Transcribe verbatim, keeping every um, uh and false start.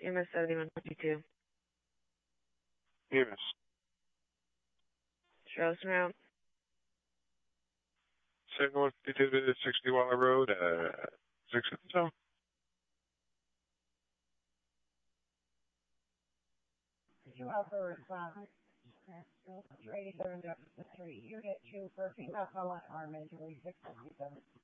E M S seventy-one fifty-two. E M S. Charleston Route. seventy-one fifty-two to sixty Waller Road, uh, six zone. Could you offer a response? Ready to three. Unit two for female Colin Armand, six seventy-seven.